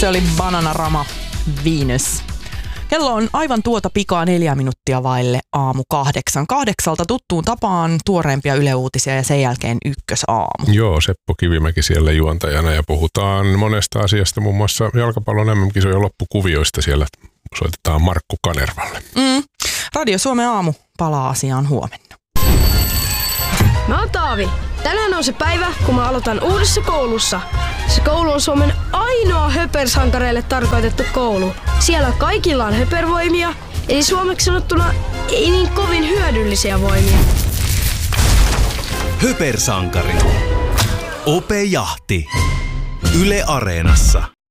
Se oli Bananarama Venus. Kello on aivan tuota pikaa 4 minuuttia vaille 7:08. 8 tuttuun tapaan tuoreempia Yle Uutisia ja sen jälkeen Ykkösaamu. Joo, Seppo Kivimäki siellä juontajana ja puhutaan monesta asiasta, muun muassa jalkapallon MM-kisojen loppukuvioista. Siellä soitetaan Markku Kanervalle. Radio Suomen aamu palaa asiaan huomenna. Mä oon Taavi. Tänään on se päivä, kun mä aloitan uudessa koulussa. Se koulu on Suomen ainoa höpersankareille tarkoitettu koulu. Siellä kaikilla on höpervoimia, eli suomeksi sanottuna ei niin kovin hyödyllisiä voimia. Höpersankari. Ope Jahti. Yle Areenassa.